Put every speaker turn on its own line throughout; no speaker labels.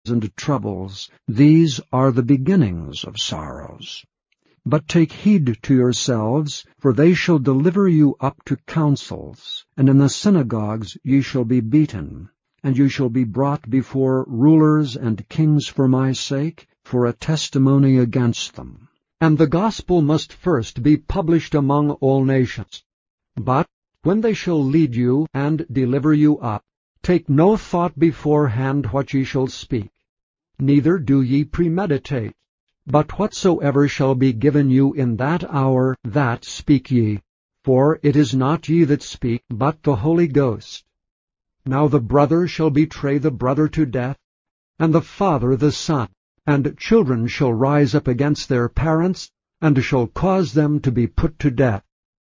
and troubles, these are the beginnings of sorrows. But take heed to yourselves, for they shall deliver you up to councils, and in the synagogues ye shall be beaten, and you shall be brought before rulers and kings for my sake, for a testimony against them. And the gospel must first be published among all nations. But when they shall lead you and deliver you up, take no thought beforehand what ye shall speak, neither do ye premeditate. But whatsoever shall be given you in that hour, that speak ye. For it is not ye that speak, but the Holy Ghost. Now the brother shall betray the brother to death, and the father the son. And children shall rise up against their parents, and shall cause them to be put to death.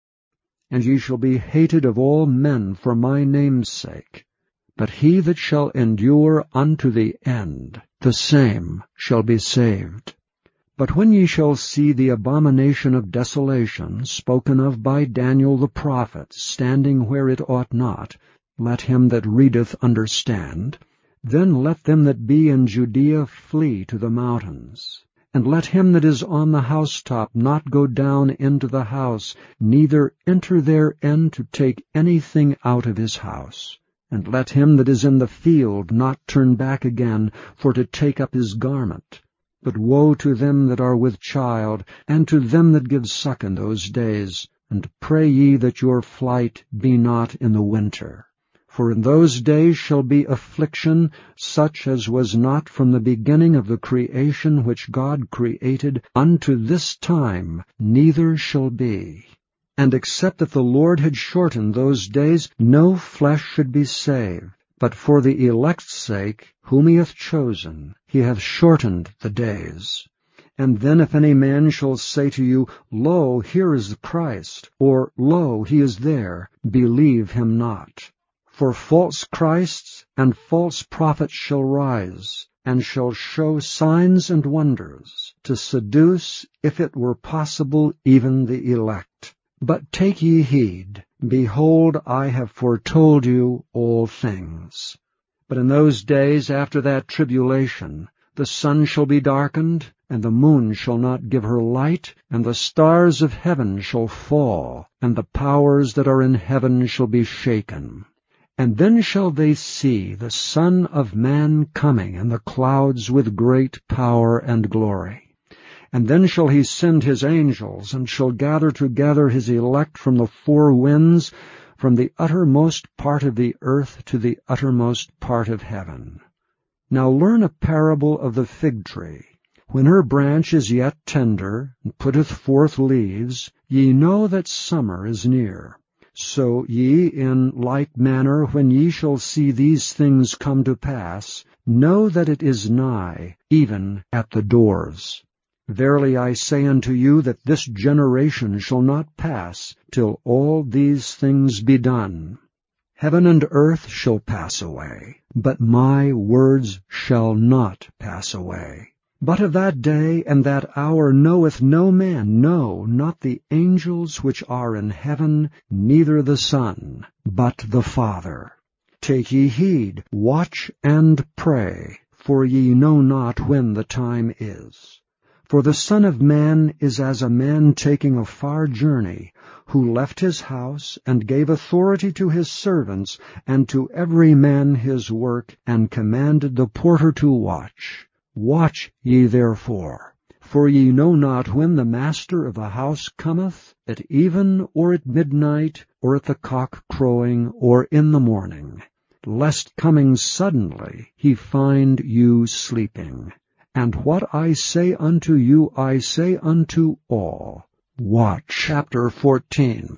And ye shall be hated of all men for my name's sake. But he that shall endure unto the end, the same shall be saved. But when ye shall see the abomination of desolation spoken of by Daniel the prophet standing where it ought not, let him that readeth understand. Then let them that be in Judea flee to the mountains. And let him that is on the housetop not go down into the house, neither enter therein to take anything out of his house. And let him that is in the field not turn back again for to take up his garment. But woe to them that are with child, and to them that give suck in those days, and pray ye that your flight be not in the winter. For in those days shall be affliction, such as was not from the beginning of the creation which God created unto this time, neither shall be. And except that the Lord had shortened those days, no flesh should be saved. But for the elect's sake, whom he hath chosen, he hath shortened the days. And then if any man shall say to you, Lo, here is the Christ, or Lo, he is there, believe him not. For false Christs and false prophets shall rise, and shall show signs and wonders, to seduce, if it were possible, even the elect. But take ye heed, behold, I have foretold you all things. But in those days after that tribulation, the sun shall be darkened, and the moon shall not give her light, and the stars of heaven shall fall, and the powers that are in heaven shall be shaken. And then shall they see the Son of Man coming in the clouds with great power and glory. And then shall he send his angels, and shall gather together his elect from the four winds, from the uttermost part of the earth to the uttermost part of heaven. Now learn a parable of the fig tree. When her branch is yet tender, and putteth forth leaves, ye know that summer is near. So ye in like manner, when ye shall see these things come to pass, know that it is nigh, even at the doors. Verily I say unto you that this generation shall not pass till all these things be done. Heaven and earth shall pass away, but my words shall not pass away. But of that day and that hour knoweth no man, no, not the angels which are in heaven, neither the Son, but the Father. Take ye heed, watch and pray, for ye know not when the time is. For the Son of Man is as a man taking a far journey, who left his house, and gave authority to his servants, and to every man his work, and commanded the porter to watch. Watch ye therefore, for ye know not when the master of the house cometh, at even, or at midnight, or at the cock crowing, or in the morning, lest coming suddenly he find you sleeping. And what I say unto you I say unto all, watch. Chapter 14.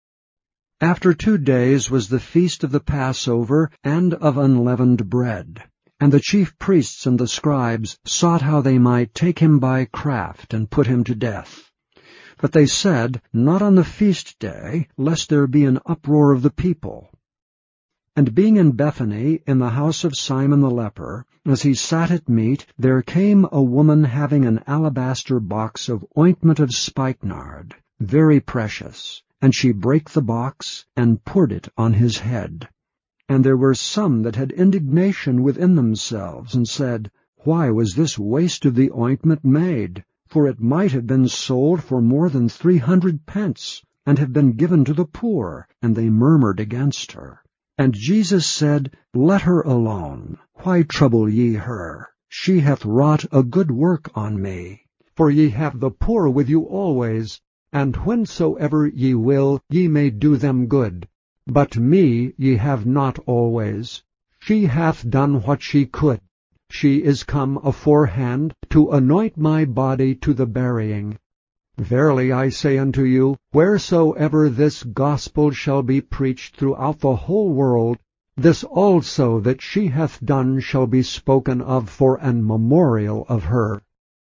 After 2 days was the feast of the Passover and of unleavened bread. And the chief priests and the scribes sought how they might take him by craft and put him to death. But they said, Not on the feast day, lest there be an uproar of the people. And being in Bethany, in the house of Simon the leper, as he sat at meat, there came a woman having an alabaster box of ointment of spikenard, very precious, and she brake the box, and poured it on his head. And there were some that had indignation within themselves, and said, Why was this waste of the ointment made? For it might have been sold for more than 300 pence, and have been given to the poor. And they murmured against her. And Jesus said, Let her alone. Why trouble ye her? She hath wrought a good work on me. For ye have the poor with you always, and whensoever ye will, ye may do them good. But me ye have not always. She hath done what she could. She is come aforehand to anoint my body to the burying. Verily I say unto you, wheresoever this gospel shall be preached throughout the whole world, this also that she hath done shall be spoken of for an memorial of her.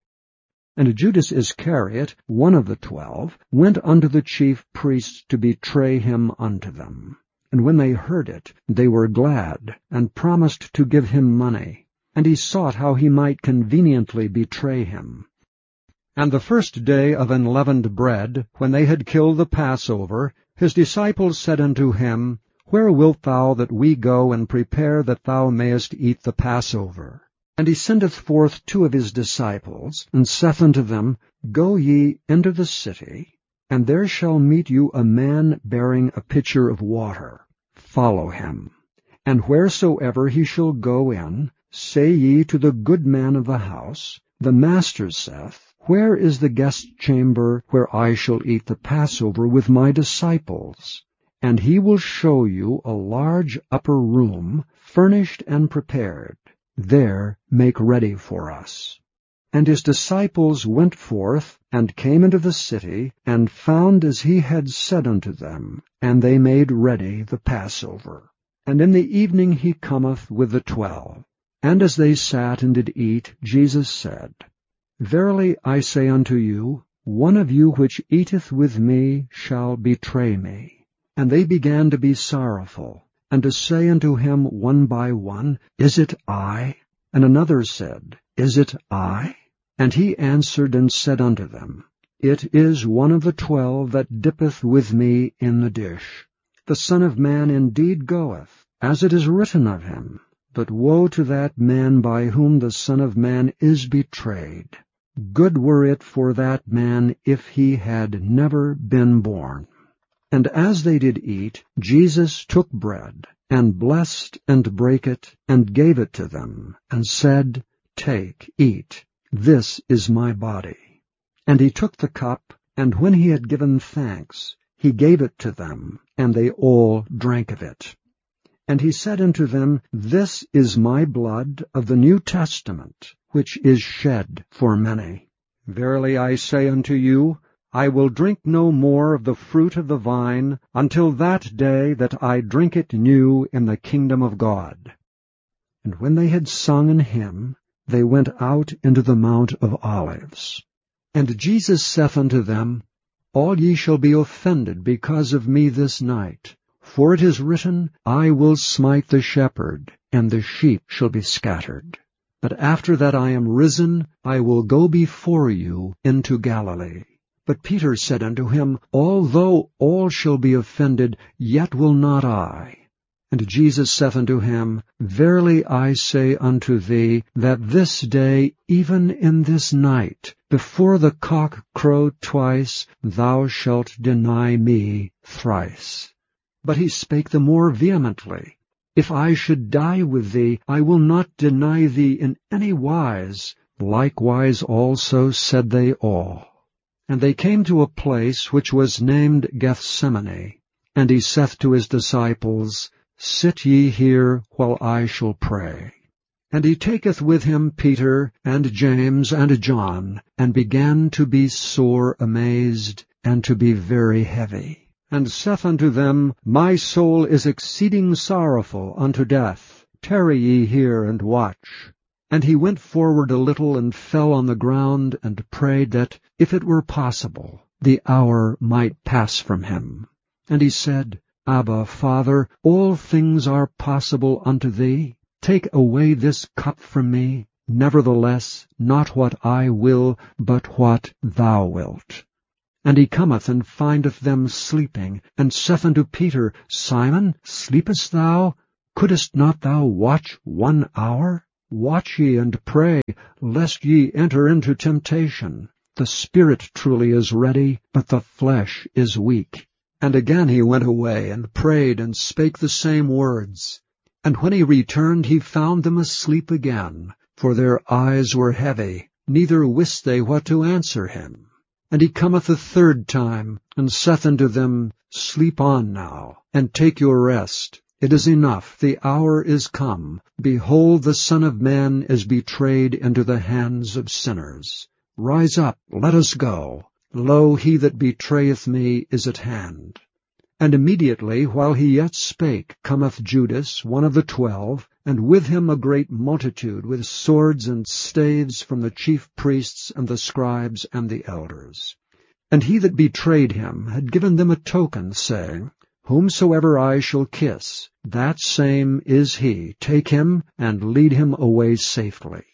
And Judas Iscariot, one of the 12, went unto the chief priests to betray him unto them. And when they heard it, they were glad, and promised to give him money. And he sought how he might conveniently betray him. And the first day of unleavened bread, when they had killed the Passover, his disciples said unto him, Where wilt thou that we go and prepare that thou mayest eat the Passover? And he sendeth forth 2 of his disciples, and saith unto them, Go ye into the city, and there shall meet you a man bearing a pitcher of water. Follow him. And wheresoever he shall go in, say ye to the good man of the house, The Master saith, Where is the guest chamber where I shall eat the Passover with my disciples? And he will show you a large upper room, furnished and prepared. There make ready for us. And his disciples went forth, and came into the city, and found as he had said unto them, and they made ready the Passover. And in the evening he cometh with the 12. And as they sat and did eat, Jesus said, Verily I say unto you, one of you which eateth with me shall betray me. And they began to be sorrowful, and to say unto him one by one, Is it I? And another said, Is it I? And he answered and said unto them, It is one of the 12 that dippeth with me in the dish. The Son of Man indeed goeth, as it is written of him. But woe to that man by whom the Son of Man is betrayed. Good were it for that man if he had never been born. And as they did eat, Jesus took bread, and blessed and brake it, and gave it to them, and said, Take, eat, this is my body. And he took the cup, and when he had given thanks, he gave it to them, and they all drank of it. And he said unto them, This is my blood of the New Testament, which is shed for many. Verily I say unto you, I will drink no more of the fruit of the vine until that day that I drink it new in the kingdom of God. And when they had sung an hymn, they went out into the Mount of Olives. And Jesus saith unto them, All ye shall be offended because of me this night. For it is written, I will smite the shepherd, and the sheep shall be scattered. But after that I am risen, I will go before you into Galilee. But Peter said unto him, Although all shall be offended, yet will not I. And Jesus saith unto him, Verily I say unto thee, that this day, even in this night, before the cock crow twice, thou shalt deny me thrice. But he spake the more vehemently, If I should die with thee, I will not deny thee in any wise. Likewise also said they all. And they came to a place which was named Gethsemane. And he saith to his disciples, Sit ye here while I shall pray. And he taketh with him Peter, and James, and John, and began to be sore amazed, and to be very heavy. And saith unto them, My soul is exceeding sorrowful unto death. Tarry ye here and watch. And he went forward a little, and fell on the ground, and prayed that, if it were possible, the hour might pass from him. And he said, Abba, Father, all things are possible unto thee. Take away this cup from me. Nevertheless, not what I will, but what thou wilt. And he cometh and findeth them sleeping, and saith unto Peter, Simon, sleepest thou? Couldest not thou watch 1 hour? Watch ye and pray, lest ye enter into temptation. The spirit truly is ready, but the flesh is weak. And again he went away, and prayed, and spake the same words. And when he returned, he found them asleep again, for their eyes were heavy, neither wist they what to answer him. And he cometh a third time, and saith unto them, Sleep on now, and take your rest. It is enough, the hour is come. Behold, the Son of Man is betrayed into the hands of sinners. Rise up, let us go. Lo, he that betrayeth me is at hand. And immediately, while he yet spake, cometh Judas, one of the 12, and with him a great multitude, with swords and staves from the chief priests and the scribes and the elders. And he that betrayed him had given them a token, saying, Whomsoever I shall kiss, that same is he. Take him, and lead him away safely.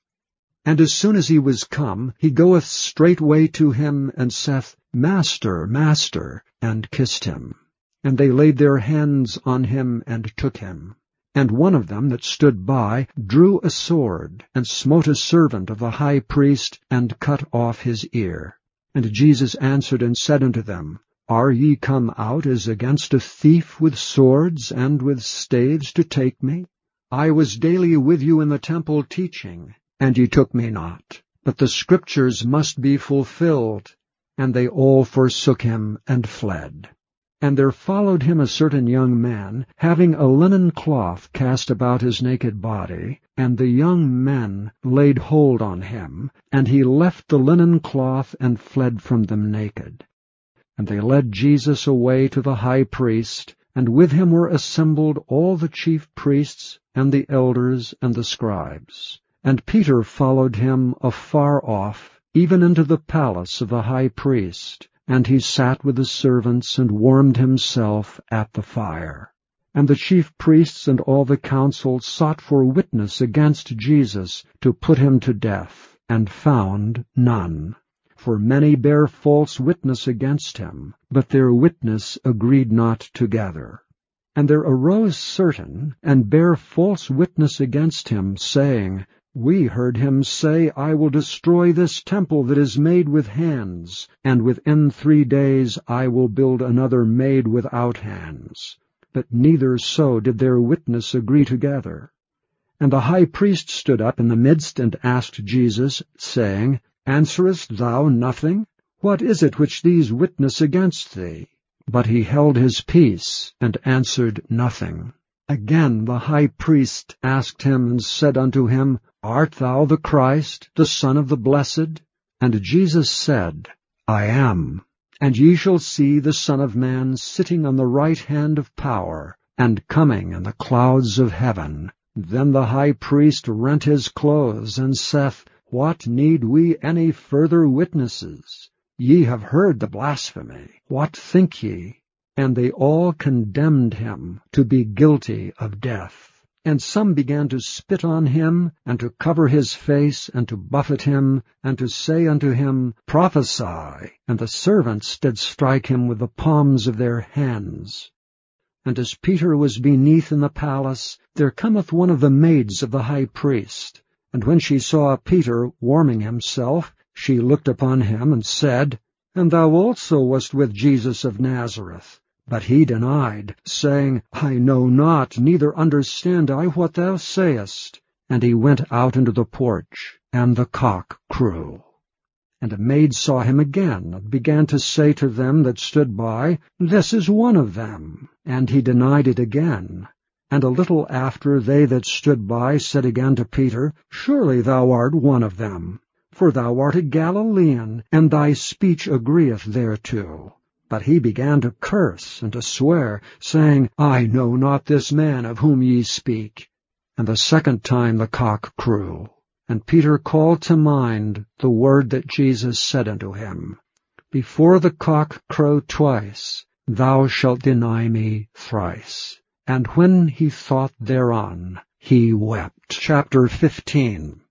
And as soon as he was come, he goeth straightway to him, and saith, Master, Master, and kissed him. And they laid their hands on him, and took him. And one of them that stood by drew a sword, and smote a servant of the high priest, and cut off his ear. And Jesus answered and said unto them, Are ye come out as against a thief with swords and with staves to take me? I was daily with you in the temple teaching, and ye took me not. But the Scriptures must be fulfilled. And they all forsook him and fled. And there followed him a certain young man, having a linen cloth cast about his naked body, and the young men laid hold on him, and he left the linen cloth and fled from them naked. And they led Jesus away to the high priest, and with him were assembled all the chief priests, and the elders, and the scribes. And Peter followed him afar off, even into the palace of the high priest. And he sat with the servants, and warmed himself at the fire. And the chief priests and all the council sought for witness against Jesus, to put him to death, and found none. For many bare false witness against him, but their witness agreed not together. And there arose certain, and bare false witness against him, saying, We heard him say, I will destroy this temple that is made with hands, and within 3 days I will build another made without hands. But neither so did their witness agree together. And the high priest stood up in the midst, and asked Jesus, saying, Answerest thou nothing? What is it which these witness against thee? But he held his peace, and answered nothing. Again the high priest asked him, and said unto him, Art thou the Christ, the Son of the Blessed? And Jesus said, I am. And ye shall see the Son of Man sitting on the right hand of power, and coming in the clouds of heaven. Then the high priest rent his clothes, and saith, What need we any further witnesses? Ye have heard the blasphemy. What think ye? And they all condemned him to be guilty of death. And some began to spit on him, and to cover his face, and to buffet him, and to say unto him, Prophesy. And the servants did strike him with the palms of their hands. And as Peter was beneath in the palace, there cometh one of the maids of the high priest. And when she saw Peter warming himself, she looked upon him, and said, And thou also wast with Jesus of Nazareth. But he denied, saying, I know not, neither understand I what thou sayest. And he went out into the porch, and the cock crew. And a maid saw him again, and began to say to them that stood by, This is one of them. And he denied it again. And a little after they that stood by said again to Peter, Surely thou art one of them. For thou art a Galilean, and thy speech agreeth thereto. But he began to curse and to swear, saying, I know not this man of whom ye speak. And the second time the cock crew. And Peter called to mind the word that Jesus said unto him, Before the cock crow twice, thou shalt deny me thrice. And when he thought thereon, he wept. Chapter 15.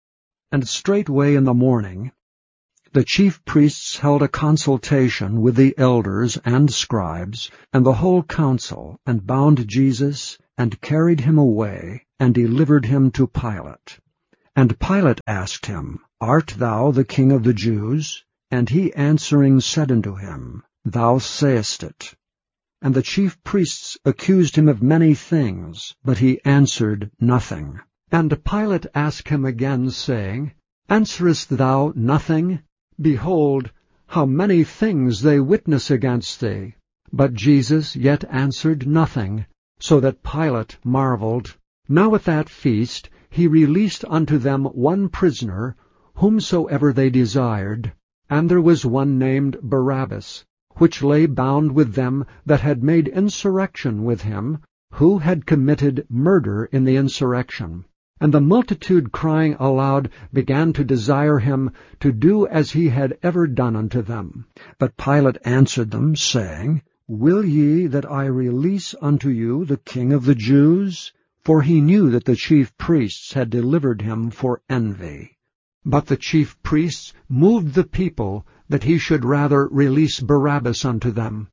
And straightway in the morning, the chief priests held a consultation with the elders and scribes, and the whole council, and bound Jesus, and carried him away, and delivered him to Pilate. And Pilate asked him, Art thou the King of the Jews? And he answering said unto him, Thou sayest it. And the chief priests accused him of many things, but he answered nothing. And Pilate asked him again, saying, Answerest thou nothing? Behold, how many things they witness against thee. But Jesus yet answered nothing, so that Pilate marveled. Now at that feast he released unto them one prisoner, whomsoever they desired. And there was one named Barabbas, which lay bound with them that had made insurrection with him, who had committed murder in the insurrection. And the multitude crying aloud began to desire him to do as he had ever done unto them. But Pilate answered them, saying, Will ye that I release unto you the King of the Jews? For he knew that the chief priests had delivered him for envy. But the chief priests moved the people that he should rather release Barabbas unto them.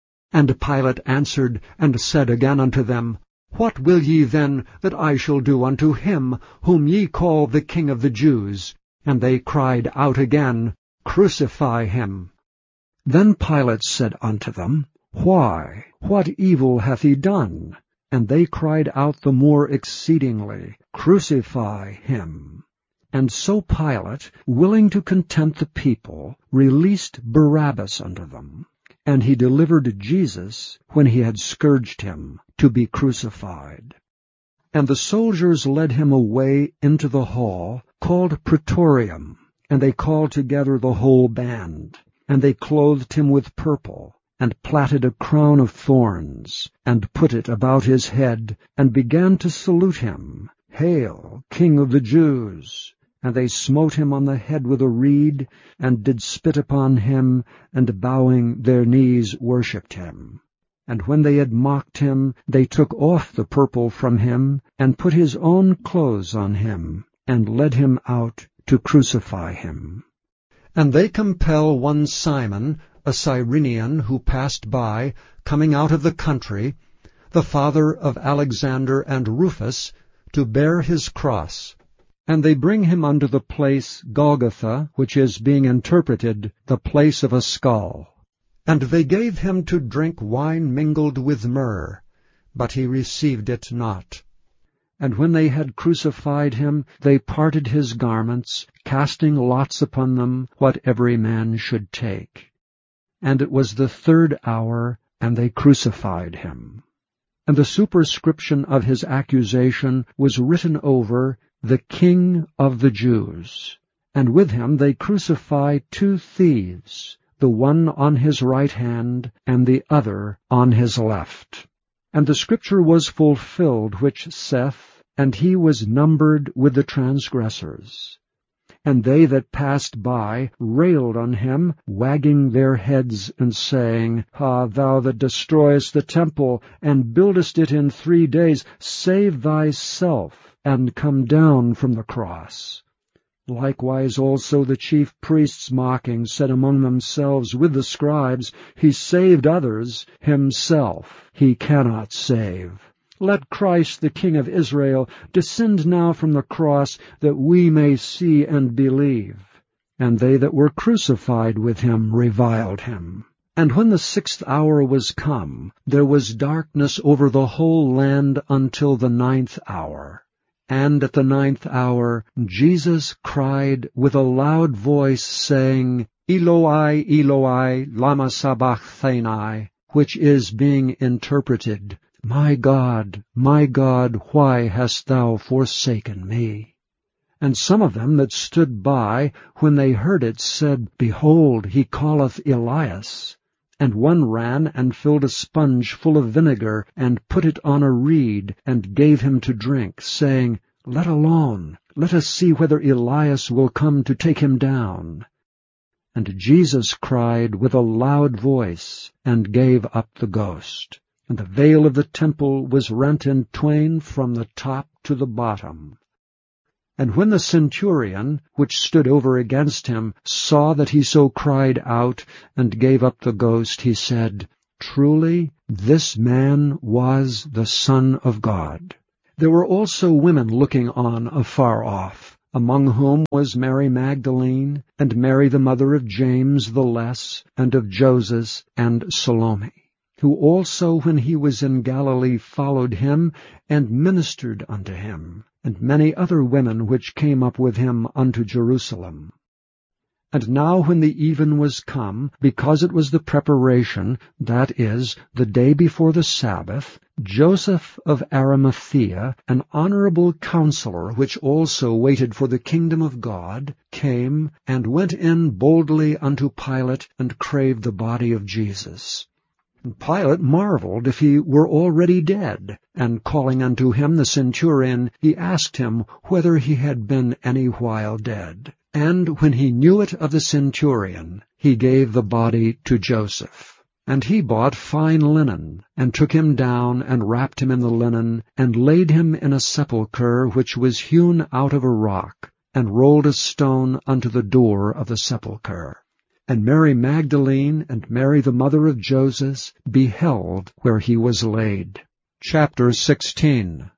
And Pilate answered and said again unto them, What will ye then that I shall do unto him whom ye call the King of the Jews? And they cried out again, Crucify him. Then Pilate said unto them, Why? What evil hath he done? And they cried out the more exceedingly, Crucify him. And so Pilate, willing to content the people, released Barabbas unto them. And he delivered Jesus, when he had scourged him, to be crucified. And the soldiers led him away into the hall, called Praetorium, and they called together the whole band. And they clothed him with purple, and platted a crown of thorns, and put it about his head, and began to salute him, Hail, King of the Jews! And they smote him on the head with a reed, and did spit upon him, and bowing their knees worshipped him. And when they had mocked him, they took off the purple from him, and put his own clothes on him, and led him out to crucify him. And they compel one Simon, a Cyrenian, who passed by, coming out of the country, the father of Alexander and Rufus, to bear his cross. And they bring him unto the place Golgotha, which is, being interpreted, the place of a skull. And they gave him to drink wine mingled with myrrh, but he received it not. And when they had crucified him, they parted his garments, casting lots upon them, what every man should take. And it was the 3rd hour, and they crucified him. And the superscription of his accusation was written over, The King of the Jews. And with him they crucify 2 thieves, the one on his right hand, and the other on his left. And the scripture was fulfilled which saith, And he was numbered with the transgressors. And they that passed by railed on him, wagging their heads, and saying, Ah, thou that destroyest the temple, and buildest it in 3 days, save thyself, and come down from the cross. Likewise also the chief priests mocking said among themselves with the scribes, He saved others, himself he cannot save. Let Christ the King of Israel descend now from the cross, that we may see and believe. And they that were crucified with him reviled him. And when the 6th hour was come, there was darkness over the whole land until the 9th hour. And at the 9th hour Jesus cried with a loud voice, saying, Eloi, Eloi, lama sabachthani, which is, being interpreted, My God, why hast thou forsaken me? And some of them that stood by, when they heard it, said, Behold, he calleth Elias. And one ran and filled a sponge full of vinegar, and put it on a reed, and gave him to drink, saying, Let alone, let us see whether Elias will come to take him down. And Jesus cried with a loud voice, and gave up the ghost. And the veil of the temple was rent in twain from the top to the bottom. And when the centurion, which stood over against him, saw that he so cried out, and gave up the ghost, he said, Truly this man was the Son of God. There were also women looking on afar off, among whom was Mary Magdalene, and Mary the mother of James the Less, and of Joses, and Salome, who also when he was in Galilee followed him, and ministered unto him, and many other women which came up with him unto Jerusalem. And now when the even was come, because it was the preparation, that is, the day before the Sabbath, Joseph of Arimathea, an honorable counselor, which also waited for the kingdom of God, came, and went in boldly unto Pilate, and craved the body of Jesus. And Pilate marveled if he were already dead, and calling unto him the centurion, he asked him whether he had been any while dead. And when he knew it of the centurion, he gave the body to Joseph. And he bought fine linen, and took him down, and wrapped him in the linen, and laid him in a sepulchre which was hewn out of a rock, and rolled a stone unto the door of the sepulchre. And Mary Magdalene and Mary the mother of Joses beheld where he was laid. Chapter 16.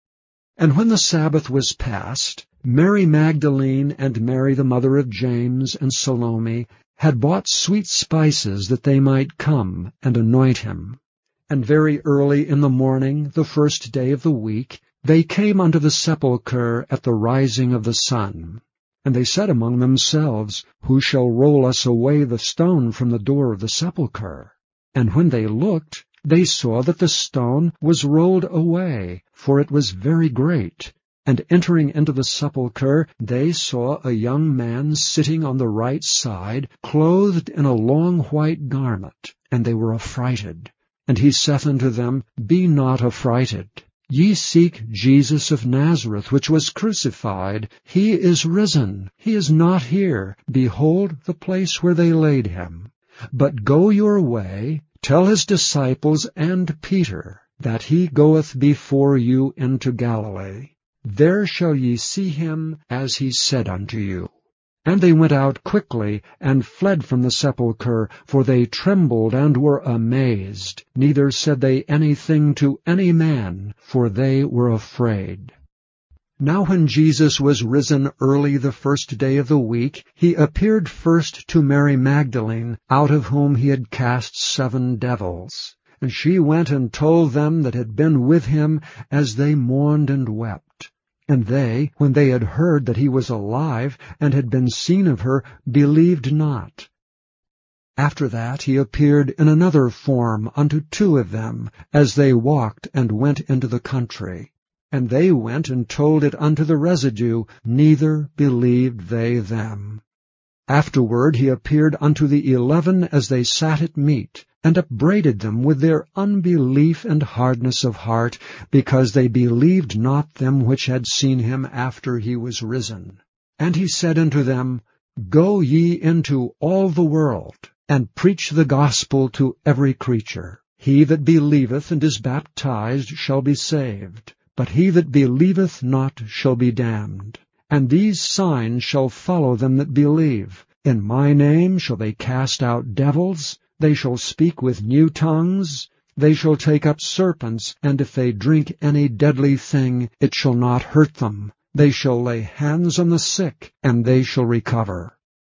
And when the Sabbath was past, Mary Magdalene and Mary the mother of James and Salome had bought sweet spices that they might come and anoint him. And very early in the morning, the first day of the week, they came unto the sepulchre at the rising of the sun. And they said among themselves, Who shall roll us away the stone from the door of the sepulchre? And when they looked, they saw that the stone was rolled away, for it was very great. And entering into the sepulchre, they saw a young man sitting on the right side, clothed in a long white garment, and they were affrighted. And he saith unto them, Be not affrighted. Ye seek Jesus of Nazareth, which was crucified. He is risen. He is not here. Behold the place where they laid him. But go your way, tell his disciples and Peter, that he goeth before you into Galilee. There shall ye see him, as he said unto you. And they went out quickly, and fled from the sepulchre, for they trembled and were amazed. Neither said they anything to any man, for they were afraid. Now when Jesus was risen early the first day of the week, he appeared first to Mary Magdalene, out of whom he had cast 7 devils. And she went and told them that had been with him, as they mourned and wept. And they, when they had heard that he was alive, and had been seen of her, believed not. After that he appeared in another form unto 2 of them, as they walked and went into the country. And they went and told it unto the residue, neither believed they them. Afterward he appeared unto the 11 as they sat at meat, and upbraided them with their unbelief and hardness of heart, because they believed not them which had seen him after he was risen. And he said unto them, Go ye into all the world, and preach the gospel to every creature. He that believeth and is baptized shall be saved, but he that believeth not shall be damned. And these signs shall follow them that believe. In my name shall they cast out devils, they shall speak with new tongues, they shall take up serpents, and if they drink any deadly thing, it shall not hurt them. They shall lay hands on the sick, and they shall recover.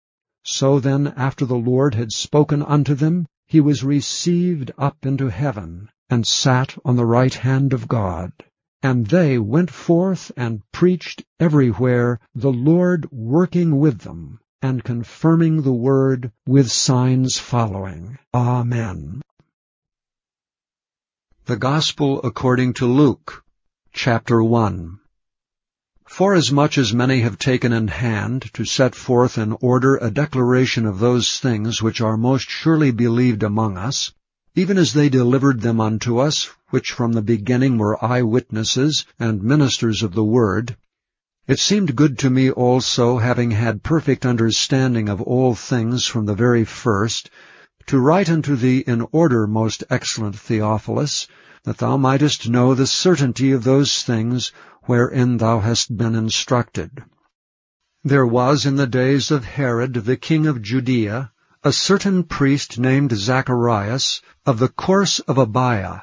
So then, after the Lord had spoken unto them, he was received up into heaven, and sat on the right hand of God. And they went forth and preached everywhere, the Lord working with them, and confirming the word with signs following. Amen. The Gospel according to Luke, chapter 1. Forasmuch as many have taken in hand to set forth in order a declaration of those things which are most surely believed among us, even as they delivered them unto us, which from the beginning were eyewitnesses and ministers of the word, it seemed good to me also, having had perfect understanding of all things from the very first, to write unto thee in order, most excellent Theophilus, that thou mightest know the certainty of those things wherein thou hast been instructed. There was in the days of Herod the king of Judea a certain priest named Zacharias, of the course of Abiah,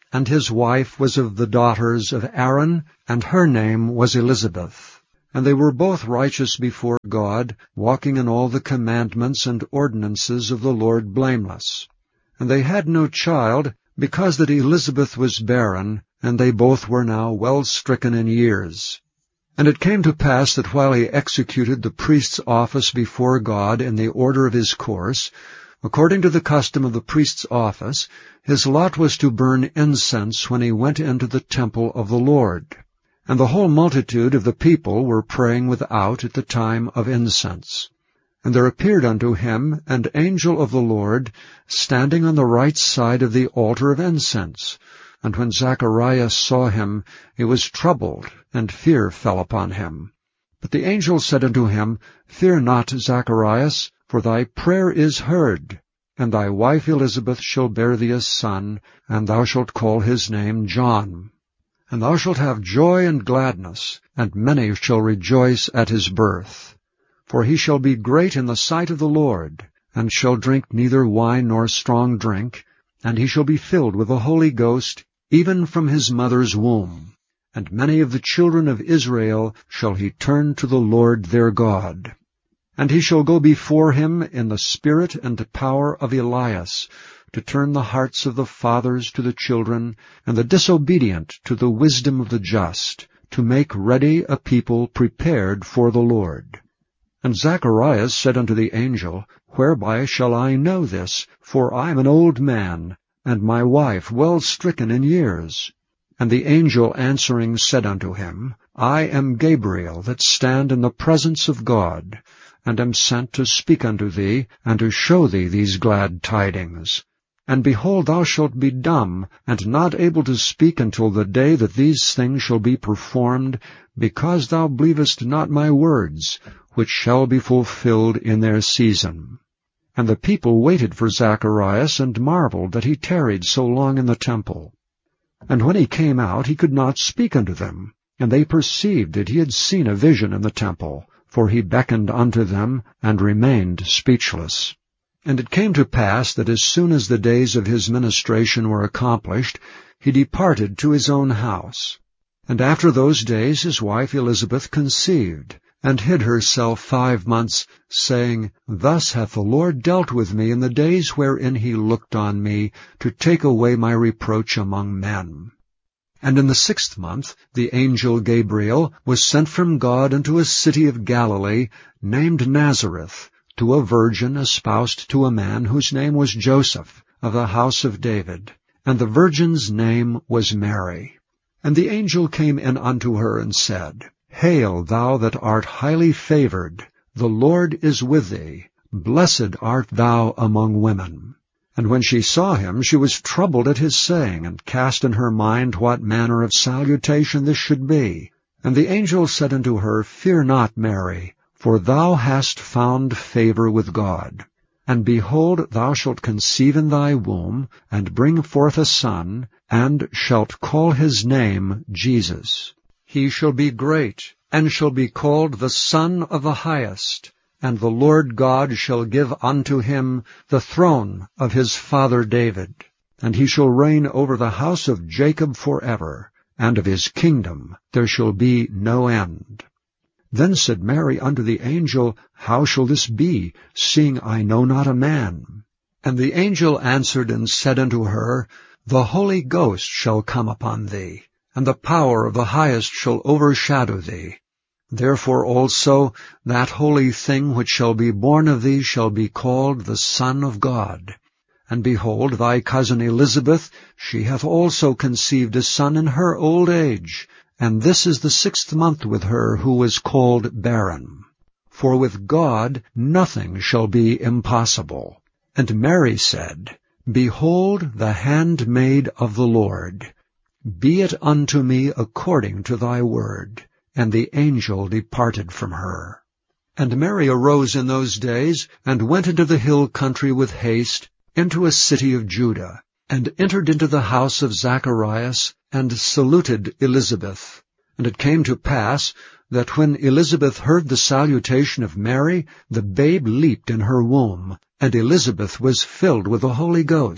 and his wife was of the daughters of Aaron, and her name was Elizabeth. And they were both righteous before God, walking in all the commandments and ordinances of the Lord blameless. And they had no child, because that Elizabeth was barren, and they both were now well stricken in years. And it came to pass that while he executed the priest's office before God in the order of his course, according to the custom of the priest's office, his lot was to burn incense when he went into the temple of the Lord. And the whole multitude of the people were praying without at the time of incense. And there appeared unto him an angel of the Lord, standing on the right side of the altar of incense. And when Zacharias saw him, he was troubled, and fear fell upon him. But the angel said unto him, Fear not, Zacharias, for thy prayer is heard, and thy wife Elizabeth shall bear thee a son, and thou shalt call his name John. And thou shalt have joy and gladness, and many shall rejoice at his birth. For he shall be great in the sight of the Lord, and shall drink neither wine nor strong drink, and he shall be filled with the Holy Ghost, even from his mother's womb. And many of the children of Israel shall he turn to the Lord their God. And he shall go before him in the spirit and power of Elias, to turn the hearts of the fathers to the children, and the disobedient to the wisdom of the just, to make ready a people prepared for the Lord. And Zacharias said unto the angel, Whereby shall I know this? For I am an old man, and my wife well stricken in years. And the angel answering said unto him, I am Gabriel, that stand in the presence of God, and am sent to speak unto thee, and to show thee these glad tidings. And behold, thou shalt be dumb, and not able to speak until the day that these things shall be performed, because thou believest not my words, which shall be fulfilled in their season. And the people waited for Zacharias, and marveled that he tarried so long in the temple. And when he came out, he could not speak unto them, and they perceived that he had seen a vision in the temple, for he beckoned unto them, and remained speechless. And it came to pass that as soon as the days of his ministration were accomplished, he departed to his own house. And after those days his wife Elizabeth conceived, and hid herself 5 months, saying, Thus hath the Lord dealt with me in the days wherein he looked on me, to take away my reproach among men. And in the 6th month the angel Gabriel was sent from God unto a city of Galilee, named Nazareth, to a virgin espoused to a man whose name was Joseph, of the house of David, and the virgin's name was Mary. And the angel came in unto her, and said, Hail, thou that art highly favored, the Lord is with thee, blessed art thou among women. And when she saw him, she was troubled at his saying, and cast in her mind what manner of salutation this should be. And the angel said unto her, Fear not, Mary, for thou hast found favor with God. And behold, thou shalt conceive in thy womb, and bring forth a son, and shalt call his name Jesus. He shall be great, and shall be called the Son of the Highest. And the Lord God shall give unto him the throne of his father David. And he shall reign over the house of Jacob forever, and of his kingdom there shall be no end. Then said Mary unto the angel, How shall this be, seeing I know not a man? And the angel answered and said unto her, The Holy Ghost shall come upon thee, and the power of the Highest shall overshadow thee. Therefore also that holy thing which shall be born of thee shall be called the Son of God. And behold, thy cousin Elizabeth, she hath also conceived a son in her old age, and this is the 6th month with her who was called barren. For with God nothing shall be impossible. And Mary said, Behold the handmaid of the Lord. Be it unto me according to thy word. And the angel departed from her. And Mary arose in those days, and went into the hill country with haste, into a city of Judah, and entered into the house of Zacharias, and saluted Elizabeth. And it came to pass, that when Elizabeth heard the salutation of Mary, the babe leaped in her womb, and Elizabeth was filled with the Holy Ghost.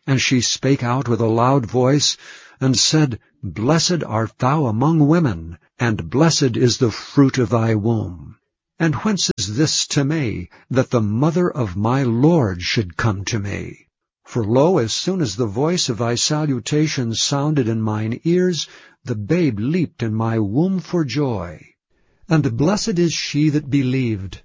And she spake out with a loud voice, and said, Blessed art thou among women, and blessed is the fruit of thy womb. And whence is this to me, that the mother of my Lord should come to me? For lo, as soon as the voice of thy salutation sounded in mine ears, the babe leaped in my womb for joy. And blessed is she that believed,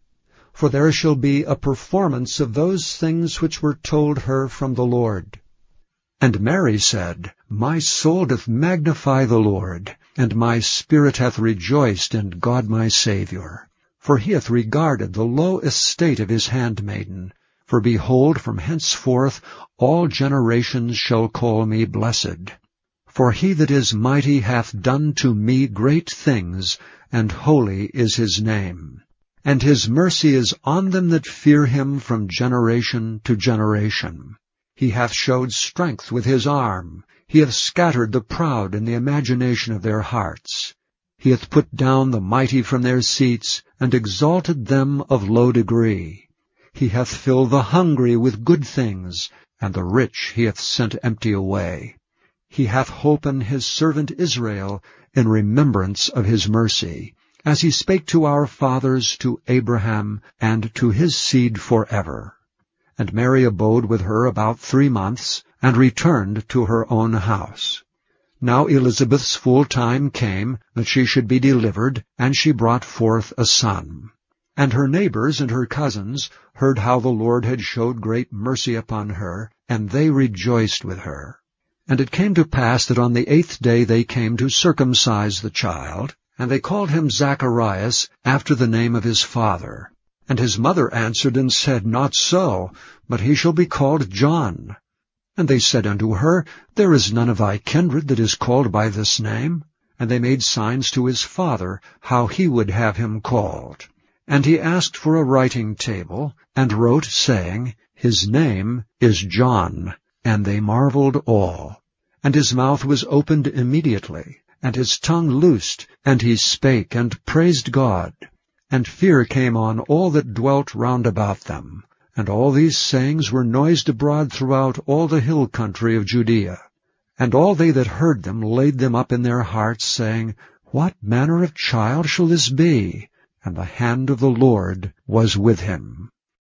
for there shall be a performance of those things which were told her from the Lord. And Mary said, My soul doth magnify the Lord, and my spirit hath rejoiced in God my Saviour. For he hath regarded the low estate of his handmaiden. For behold, from henceforth all generations shall call me blessed. For he that is mighty hath done to me great things, and holy is his name. And his mercy is on them that fear him from generation to generation. He hath showed strength with his arm. He hath scattered the proud in the imagination of their hearts. He hath put down the mighty from their seats, and exalted them of low degree. He hath filled the hungry with good things, and the rich he hath sent empty away. He hath holpen his servant Israel in remembrance of his mercy, as he spake to our fathers, to Abraham, and to his seed forever. And Mary abode with her about 3 months, and returned to her own house. Now Elizabeth's full time came, that she should be delivered, and she brought forth a son. And her neighbors and her cousins heard how the Lord had showed great mercy upon her, and they rejoiced with her. And it came to pass that on the 8th day they came to circumcise the child, and they called him Zacharias, after the name of his father. And his mother answered and said, Not so, but he shall be called John. And they said unto her, There is none of thy kindred that is called by this name. And they made signs to his father, how he would have him called. And he asked for a writing table, and wrote, saying, His name is John. And they marveled all. And his mouth was opened immediately, and his tongue loosed, and he spake, and praised God. And fear came on all that dwelt round about them. And all these sayings were noised abroad throughout all the hill country of Judea. And all they that heard them laid them up in their hearts, saying, What manner of child shall this be? And the hand of the Lord was with him.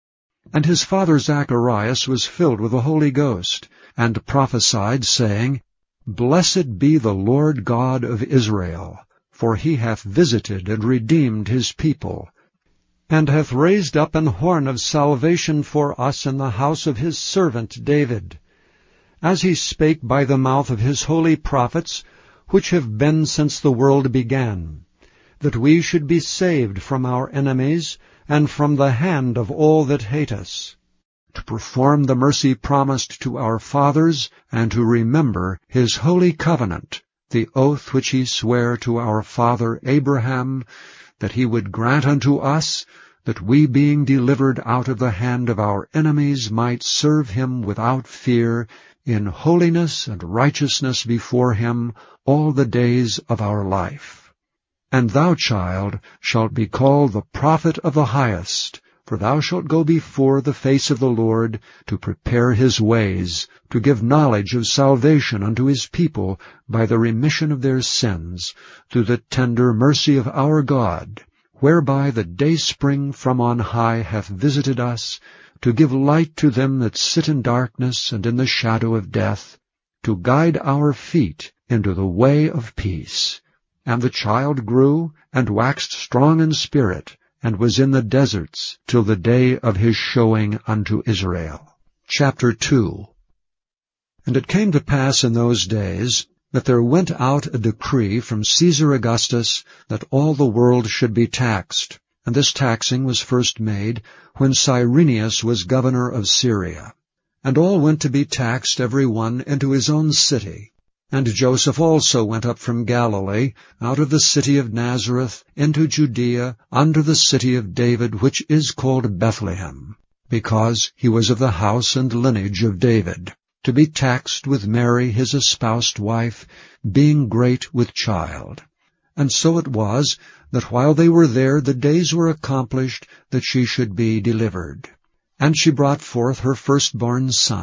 And his father Zacharias was filled with the Holy Ghost, and prophesied, saying, Blessed be the Lord God of Israel, for he hath visited and redeemed his people, and hath raised up an horn of salvation for us in the house of his servant David, as he spake by the mouth of his holy prophets, which have been since the world began, that we should be saved from our enemies, and from the hand of all that hate us, to perform the mercy promised to our fathers, and to remember his holy covenant, the oath which he sware to our father Abraham, that he would grant unto us, that we, being delivered out of the hand of our enemies, might serve him without fear, in holiness and righteousness before him all the days of our life. And thou, child, shalt be called the prophet of the Highest, for thou shalt go before the face of the Lord, to prepare his ways, to give knowledge of salvation unto his people by the remission of their sins, through the tender mercy of our God, whereby the dayspring from on high hath visited us, to give light to them that sit in darkness and in the shadow of death, to guide our feet into the way of peace. And the child grew, and waxed strong in spirit, and was in the deserts till the day of his showing unto Israel. Chapter 2. And it came to pass in those days, that there went out a decree from Caesar Augustus, that all the world should be taxed. And this taxing was first made, when Cyrenius was governor of Syria. And all went to be taxed every one into his own city. And Joseph also went up from Galilee, out of the city of Nazareth, into Judea, unto the city of David, which is called Bethlehem, because he was of the house and lineage of David, to be taxed with Mary his espoused wife, being great with child. And so it was, that while they were there, the days were accomplished that she should be delivered. And she brought forth her firstborn son,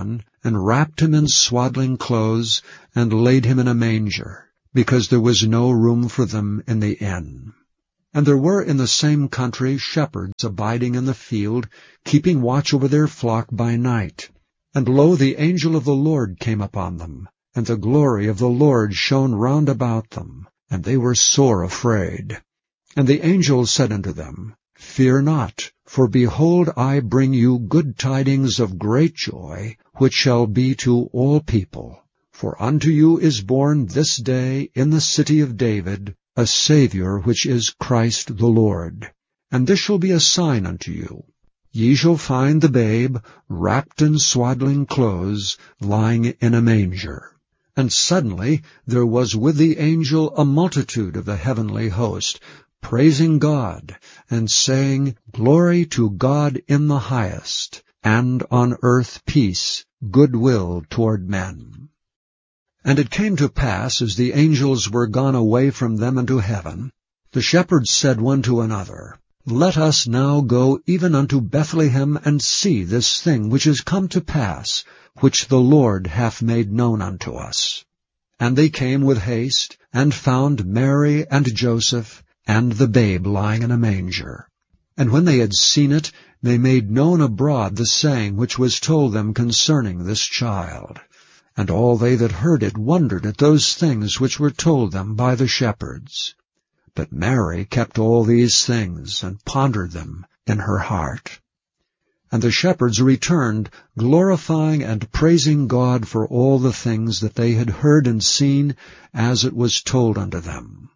and wrapped him in swaddling clothes, and laid him in a manger, because there was no room for them in the inn. And there were in the same country shepherds abiding in the field, keeping watch over their flock by night. And lo, the angel of the Lord came upon them, and the glory of the Lord shone round about them, and they were sore afraid. And the angel said unto them, Fear not, for behold, I bring you good tidings of great joy, which shall be to all people. For unto you is born this day in the city of David a Saviour, which is Christ the Lord. And this shall be a sign unto you. Ye shall find the babe wrapped in swaddling clothes, lying in a manger. And suddenly there was with the angel a multitude of the heavenly host, praising God, and saying, Glory to God in the highest, and on earth peace, goodwill toward men. And it came to pass, as the angels were gone away from them into heaven, the shepherds said one to another, Let us now go even unto Bethlehem, and see this thing which is come to pass, which the Lord hath made known unto us. And they came with haste, and found Mary and Joseph, and the babe lying in a manger. And when they had seen it, they made known abroad the saying which was told them concerning this child. And all they that heard it wondered at those things which were told them by the shepherds. But Mary kept all these things, and pondered them in her heart. And the shepherds returned, glorifying and praising God for all the things that they had heard and seen, as it was told unto them.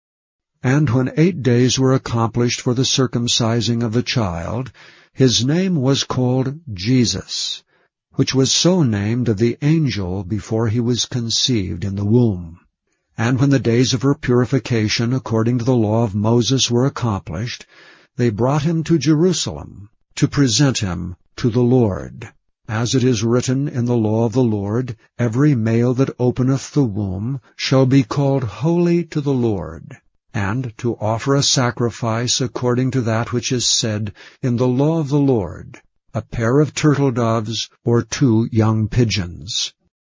And when 8 days were accomplished for the circumcising of the child, his name was called Jesus, which was so named of the angel before he was conceived in the womb. And when the days of her purification according to the law of Moses were accomplished, they brought him to Jerusalem, to present him to the Lord. As it is written in the law of the Lord, Every male that openeth the womb shall be called holy to the Lord, and to offer a sacrifice according to that which is said in the law of the Lord, a pair of turtle doves or 2 young pigeons.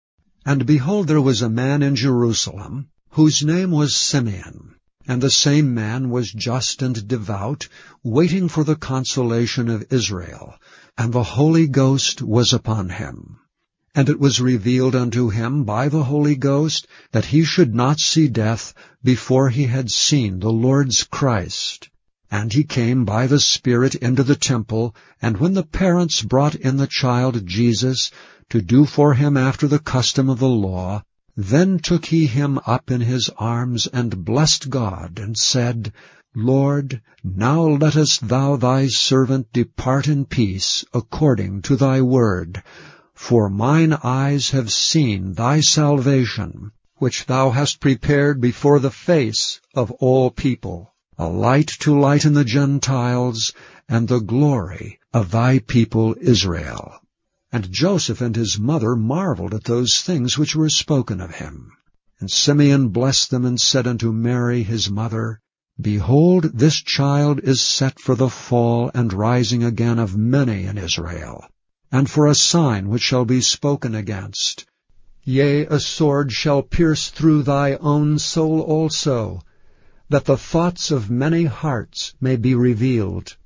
And behold, there was a man in Jerusalem, whose name was Simeon. And the same man was just and devout, waiting for the consolation of Israel. And the Holy Ghost was upon him. And it was revealed unto him by the Holy Ghost that he should not see death before he had seen the Lord's Christ. And he came by the Spirit into the temple, and when the parents brought in the child Jesus to do for him after the custom of the law, then took he him up in his arms, and blessed God, and said, Lord, now lettest thou thy servant depart in peace, according to thy word. For mine eyes have seen thy salvation, which thou hast prepared before the face of all people, a light to lighten the Gentiles, and the glory of thy people Israel. And Joseph and his mother marveled at those things which were spoken of him. And Simeon blessed them, and said unto Mary his mother, Behold, this child is set for the fall and rising again of many in Israel, and for a sign which shall be spoken against. Yea, a sword shall pierce through thy own soul also, that the thoughts of many hearts may be revealed.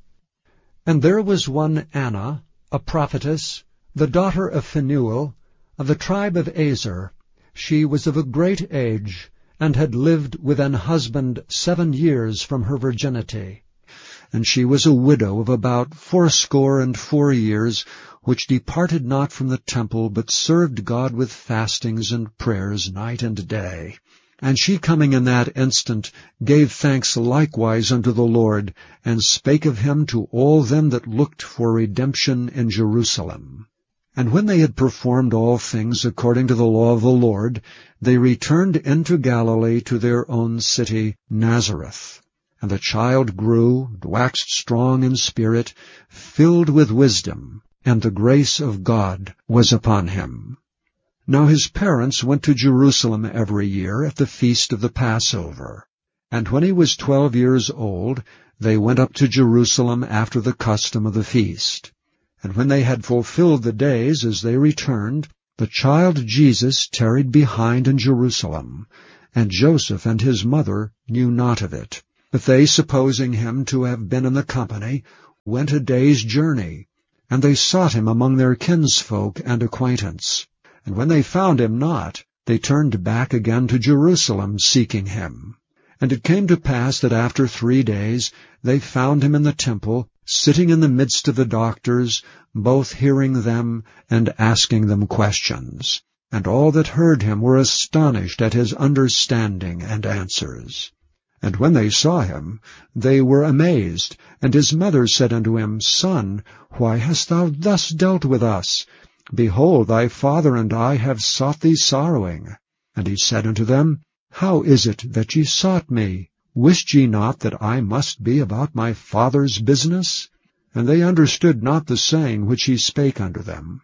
And there was one Anna, a prophetess, the daughter of Phanuel, of the tribe of Aser. She was of a great age, and had lived with an husband 7 years from her virginity. And she was a widow of about 84 years, which departed not from the temple, but served God with fastings and prayers night and day. And she coming in that instant gave thanks likewise unto the Lord, and spake of him to all them that looked for redemption in Jerusalem. And when they had performed all things according to the law of the Lord, they returned into Galilee to their own city Nazareth. And the child grew, and waxed strong in spirit, filled with wisdom, and the grace of God was upon him. Now his parents went to Jerusalem every year at the feast of the Passover. And when he was 12 years old, they went up to Jerusalem after the custom of the feast. And when they had fulfilled the days as they returned, The child Jesus tarried behind in Jerusalem, and Joseph and his mother knew not of it. But they, supposing him to have been in the company, went a day's journey, and they sought him among their kinsfolk and acquaintance. And when they found him not, they turned back again to Jerusalem, seeking him. And it came to pass that after 3 days they found him in the temple, sitting in the midst of the doctors, both hearing them and asking them questions. And all that heard him were astonished at his understanding and answers. And when they saw him, they were amazed. And his mother said unto him, Son, why hast thou thus dealt with us? Behold, thy father and I have sought thee sorrowing. And he said unto them, How is it that ye sought me? Wist ye not that I must be about my Father's business? And they understood not the saying which he spake unto them.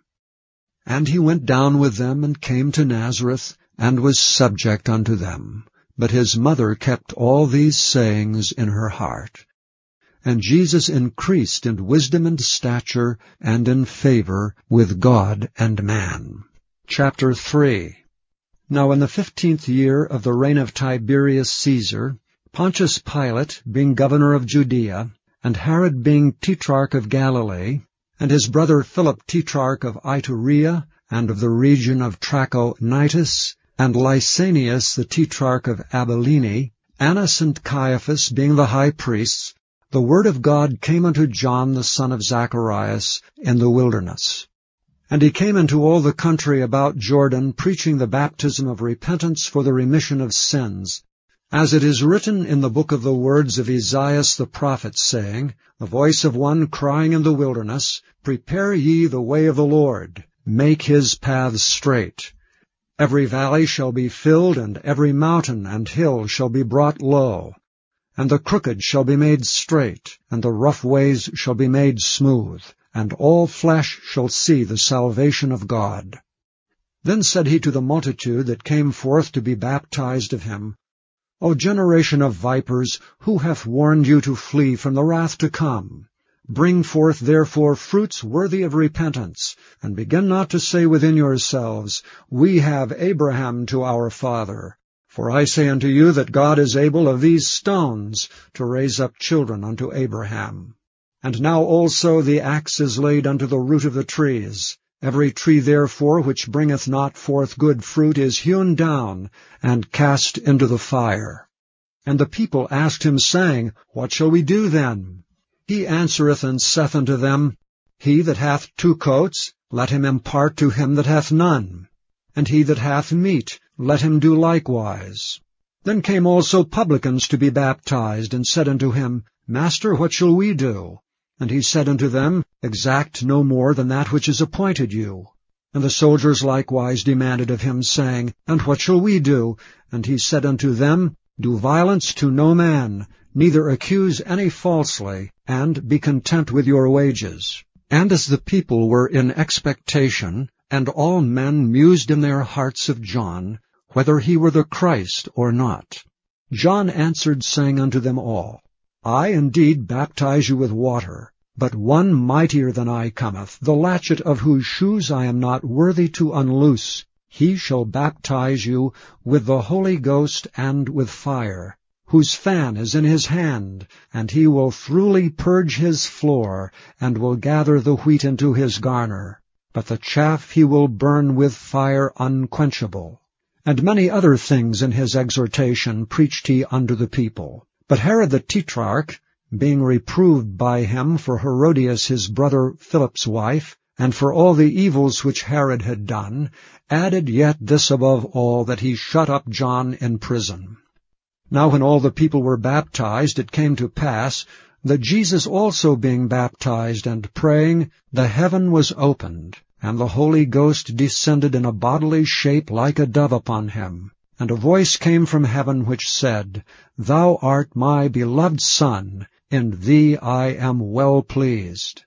And he went down with them, and came to Nazareth, and was subject unto them. But his mother kept all these sayings in her heart. And Jesus increased in wisdom and stature, and in favor with God and man. Chapter 3. Now in the 15th year of the reign of Tiberius Caesar, Pontius Pilate being governor of Judea, and Herod being tetrarch of Galilee, and his brother Philip tetrarch of Iturea, and of the region of Trachonitis, and Lysanias the tetrarch of Abilene, Annas and Caiaphas being the high priests, the word of God came unto John the son of Zacharias in the wilderness. And he came into all the country about Jordan, preaching the baptism of repentance for the remission of sins, as it is written in the book of the words of Esaias the prophet, saying, The voice of one crying in the wilderness, Prepare ye the way of the Lord, make his paths straight. Every valley shall be filled, and every mountain and hill shall be brought low. And the crooked shall be made straight, and the rough ways shall be made smooth, and all flesh shall see the salvation of God. Then said he to the multitude that came forth to be baptized of him, O generation of vipers, who hath warned you to flee from the wrath to come? Bring forth therefore fruits worthy of repentance, and begin not to say within yourselves, We have Abraham to our father. For I say unto you that God is able of these stones to raise up children unto Abraham. And now also the axe is laid unto the root of the trees. Every tree therefore which bringeth not forth good fruit is hewn down, and cast into the fire. And the people asked him, saying, What shall we do then? He answereth and saith unto them, He that hath 2 coats, let him impart to him that hath none. And he that hath meat, let him do likewise. Then came also publicans to be baptized, and said unto him, Master, what shall we do? And he said unto them, Exact no more than that which is appointed you. And the soldiers likewise demanded of him, saying, And what shall we do? And he said unto them, Do violence to no man, neither accuse any falsely, and be content with your wages. And as the people were in expectation, and all men mused in their hearts of John, whether he were the Christ or not, John answered, saying unto them all, I indeed baptize you with water, but one mightier than I cometh, the latchet of whose shoes I am not worthy to unloose. He shall baptize you with the Holy Ghost and with fire, whose fan is in his hand, and he will throughly purge his floor, and will gather the wheat into his garner. But the chaff he will burn with fire unquenchable. And many other things in his exhortation preached he unto the people. But Herod the tetrarch, being reproved by him for Herodias his brother Philip's wife, and for all the evils which Herod had done, added yet this above all, that he shut up John in prison. Now when all the people were baptized, it came to pass that Jesus also being baptized and praying, the heaven was opened, and the Holy Ghost descended in a bodily shape like a dove upon him. And a voice came from heaven which said, Thou art my beloved Son, in thee I am well pleased.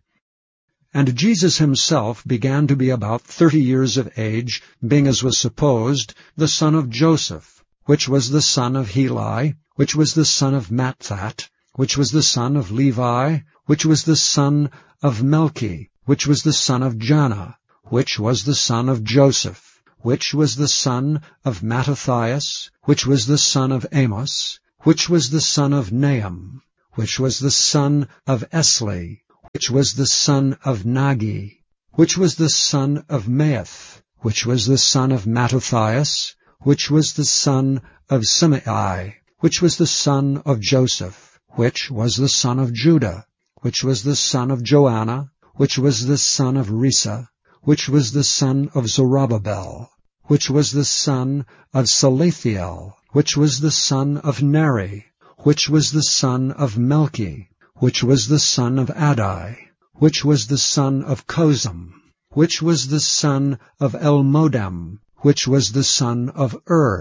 And Jesus himself began to be about 30 years of age, being, as was supposed, the son of Joseph, which was the son of Heli, which was the son of Matthat, which was the son of Levi, which was the son of Melchi, which was the son of Janna, which was the son of Joseph, which was the son of Mattathias, which was the son of Amos, which was the son of Nahum, which was the son of Esli, which was the son of Nagi, which was the son of Maath, which was the son of Mattathias, which was the son of Simei, which was the son of Joseph, which was the son of Judah, which was the son of Joanna, which was the son of Risa, which was the son of Zerubbabel, which was the son of Salathiel, which was the son of Neri, which was the son of Melchi, which was the son of Adai, which was the son of Kozam, which was the son of Elmodam, which was the son of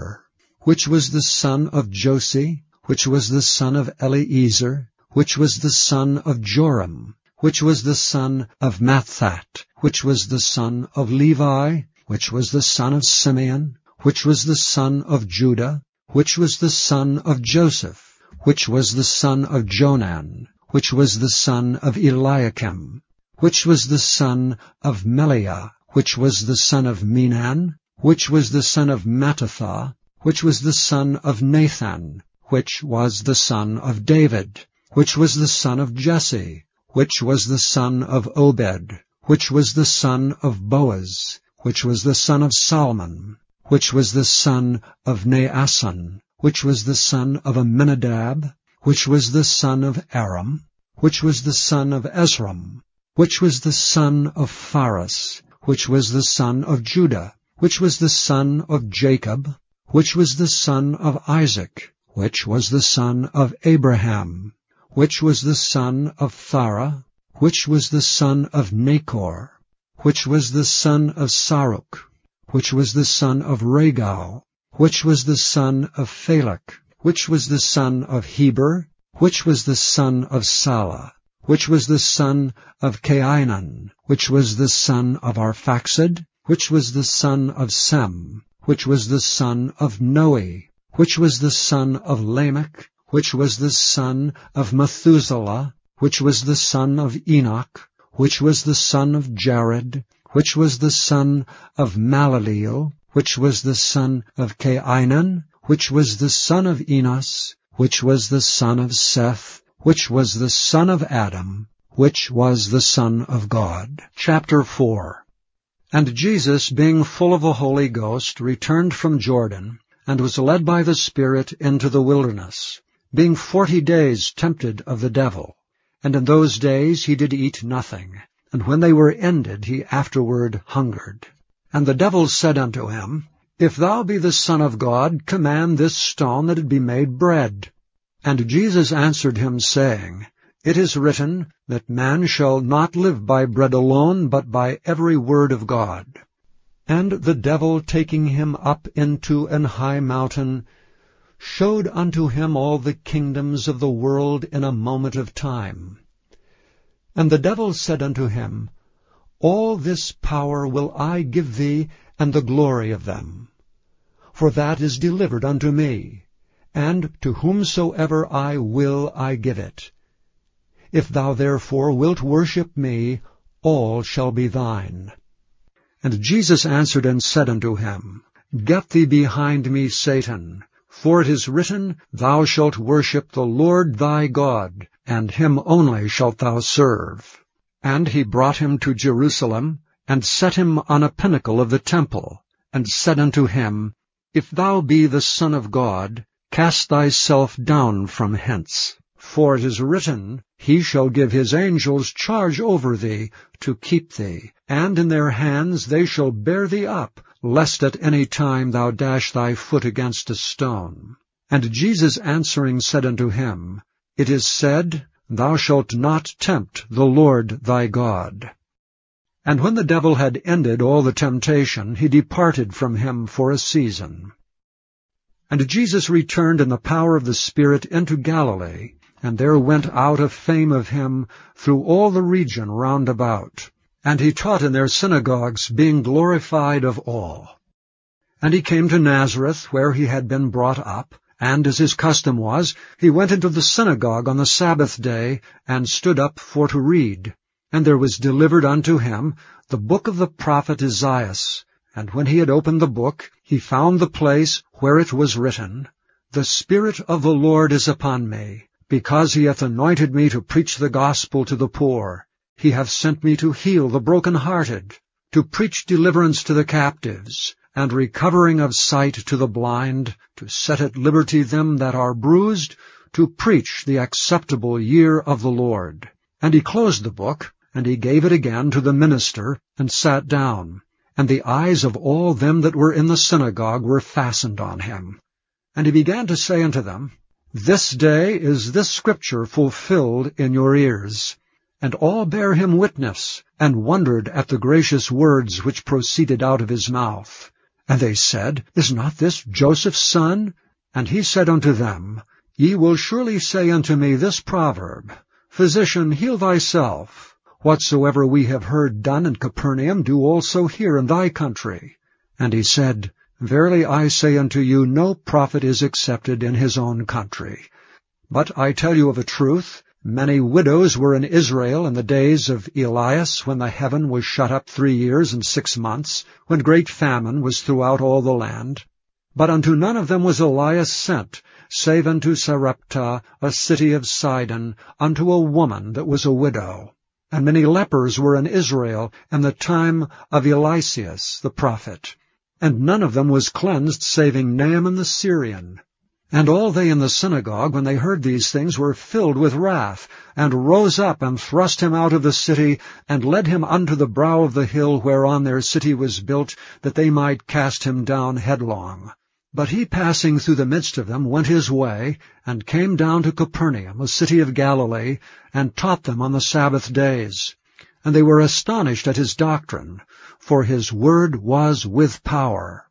which was the son of Josi, which was the son of Eliezer, which was the son of Joram, which was the son of Matthat, which was the son of Levi, which was the son of Simeon, which was the son of Judah, which was the son of Joseph, which was the son of Jonan, which was the son of Eliakim, which was the son of Meliah, which was the son of Menan, which was the son of Mattatha, which was the son of Nathan, which was the son of David, which was the son of Jesse, which was the son of Obed, which was the son of Boaz, which was the son of Salmon, which was the son of Naasson, which was the son of Amminadab, which was the son of Aram, which was the son of Esrom, which was the son of Phares, which was the son of Judah, which was the son of Jacob, which was the son of Isaac, which was the son of Abraham, which was the son of Thara, which was the son of Nachor, which was the son of Saruk, which was the son of Regau, which was the son of Phalec, which was the son of Heber, which was the son of Salah, which was the son of Cainan, which was the son of Arphaxad, which was the son of Sem, which was the son of Noe, which was the son of Lamech, which was the son of Methuselah, which was the son of Enoch, which was the son of Jared, which was the son of Malaleel, which was the son of Cainan, which was the son of Enos, which was the son of Seth, which was the son of Adam, which was the Son of God. Chapter 4. And Jesus, being full of the Holy Ghost, returned from Jordan, and was led by the Spirit into the wilderness, being 40 days tempted of the devil. And in those days he did eat nothing, and when they were ended, he afterward hungered. And the devil said unto him, If thou be the Son of God, command this stone that it be made bread. And Jesus answered him, saying, It is written, that man shall not live by bread alone, but by every word of God. And the devil, taking him up into an high mountain, showed unto him all the kingdoms of the world in a moment of time. And the devil said unto him, All this power will I give thee, and the glory of them. For that is delivered unto me, and to whomsoever I will I give it. If thou therefore wilt worship me, all shall be thine. And Jesus answered and said unto him, Get thee behind me, Satan, for it is written, Thou shalt worship the Lord thy God, and him only shalt thou serve. And he brought him to Jerusalem, and set him on a pinnacle of the temple, and said unto him, If thou be the Son of God, cast thyself down from hence. For it is written, He shall give his angels charge over thee, to keep thee, and in their hands they shall bear thee up, lest at any time thou dash thy foot against a stone. And Jesus answering said unto him, It is said, Thou shalt not tempt the Lord thy God. And when the devil had ended all the temptation, he departed from him for a season. And Jesus returned in the power of the Spirit into Galilee, and there went out a fame of him through all the region round about. And he taught in their synagogues, being glorified of all. And he came to Nazareth, where he had been brought up, and as his custom was, he went into the synagogue on the Sabbath day, and stood up for to read. And there was delivered unto him the book of the prophet Isaiah. And when he had opened the book, he found the place where it was written, The Spirit of the Lord is upon me, because he hath anointed me to preach the gospel to the poor. He hath sent me to heal the broken-hearted, to preach deliverance to the captives, and recovering of sight to the blind, to set at liberty them that are bruised, to preach the acceptable year of the Lord. And he closed the book, and he gave it again to the minister, and sat down. And the eyes of all them that were in the synagogue were fastened on him. And he began to say unto them, This day is this scripture fulfilled in your ears. And all bare him witness, and wondered at the gracious words which proceeded out of his mouth. And they said, Is not this Joseph's son? And he said unto them, Ye will surely say unto me this proverb, Physician, heal thyself. Whatsoever we have heard done in Capernaum, do also here in thy country. And he said, Verily I say unto you, no prophet is accepted in his own country. But I tell you of a truth, many widows were in Israel in the days of Elias, when the heaven was shut up 3 years and 6 months, when great famine was throughout all the land. But unto none of them was Elias sent, save unto Sarepta, a city of Sidon, unto a woman that was a widow. And many lepers were in Israel in the time of Eliseus the prophet. And none of them was cleansed, saving Naaman the Syrian. And all they in the synagogue, when they heard these things, were filled with wrath, and rose up and thrust him out of the city, and led him unto the brow of the hill whereon their city was built, that they might cast him down headlong. But he, passing through the midst of them, went his way, and came down to Capernaum, a city of Galilee, and taught them on the Sabbath days. And they were astonished at his doctrine, for his word was with power.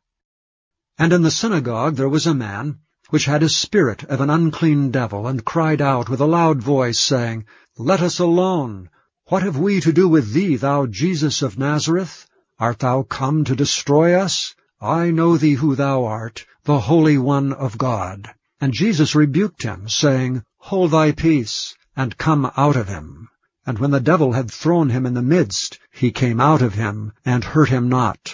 And in the synagogue there was a man, which had a spirit of an unclean devil, and cried out with a loud voice, saying, Let us alone. What have we to do with thee, thou Jesus of Nazareth? Art thou come to destroy us? I know thee who thou art, the Holy One of God. And Jesus rebuked him, saying, Hold thy peace, and come out of him. And when the devil had thrown him in the midst, he came out of him, and hurt him not.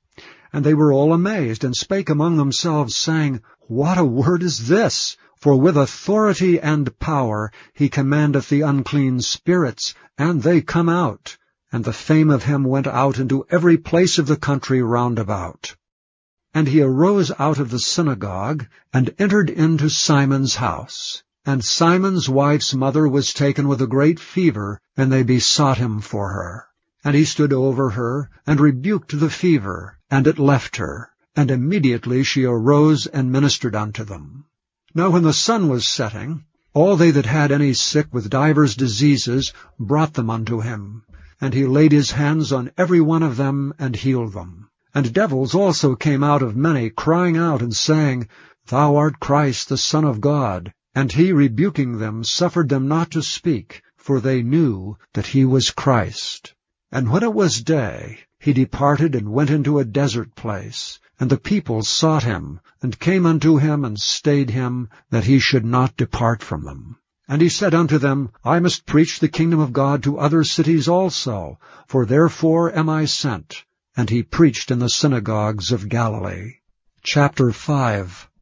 And they were all amazed, and spake among themselves, saying, What a word is this? For with authority and power he commandeth the unclean spirits, and they come out. And the fame of him went out into every place of the country round about. And he arose out of the synagogue, and entered into Simon's house. And Simon's wife's mother was taken with a great fever, and they besought him for her. And he stood over her, and rebuked the fever, and it left her. And immediately she arose and ministered unto them. Now when the sun was setting, all they that had any sick with divers diseases brought them unto him. And he laid his hands on every one of them, and healed them. And devils also came out of many, crying out and saying, Thou art Christ, the Son of God. And he, rebuking them, suffered them not to speak, for they knew that he was Christ. And when it was day, he departed and went into a desert place. And the people sought him, and came unto him, and stayed him, that he should not depart from them. And he said unto them, I must preach the kingdom of God to other cities also, for therefore am I sent. And he preached in the synagogues of Galilee. Chapter 5.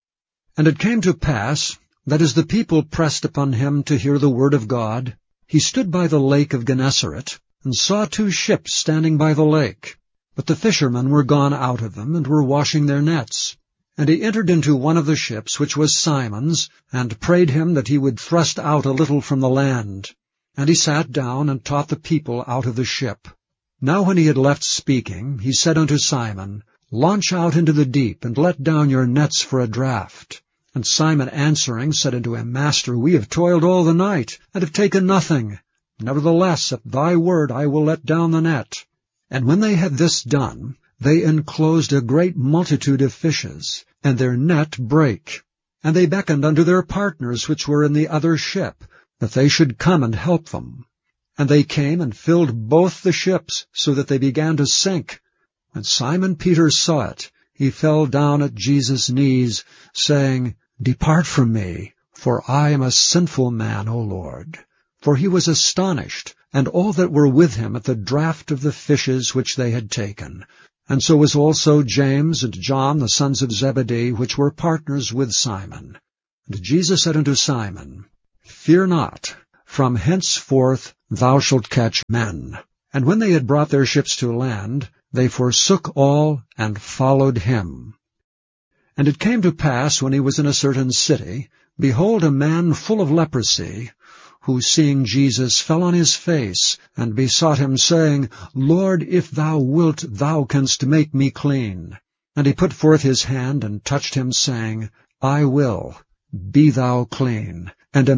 And it came to pass, that as the people pressed upon him to hear the word of God, he stood by the lake of Gennesaret, and saw 2 ships standing by the lake. But the fishermen were gone out of them, and were washing their nets. And he entered into one of the ships, which was Simon's, and prayed him that he would thrust out a little from the land. And he sat down, and taught the people out of the ship. Now when he had left speaking, he said unto Simon, Launch out into the deep, and let down your nets for a draught. And Simon answering said unto him, Master, we have toiled all the night, and have taken nothing. Nevertheless, at thy word I will let down the net. And when they had this done, they enclosed a great multitude of fishes, and their net brake. And they beckoned unto their partners which were in the other ship, that they should come and help them. And they came and filled both the ships, so that they began to sink. When Simon Peter saw it, he fell down at Jesus' knees, saying, Depart from me, for I am a sinful man, O Lord. For he was astonished and all that were with him at the draught of the fishes which they had taken. And so was also James and John, the sons of Zebedee, which were partners with Simon. And Jesus said unto Simon, Fear not, from henceforth thou shalt catch men. And when they had brought their ships to land, they forsook all and followed him. And it came to pass, when he was in a certain city, behold, a man full of leprosy, who, seeing Jesus, fell on his face, and besought him, saying, Lord, if thou wilt, thou canst make me clean. And he put forth his hand, and touched him, saying, I will, be thou clean. And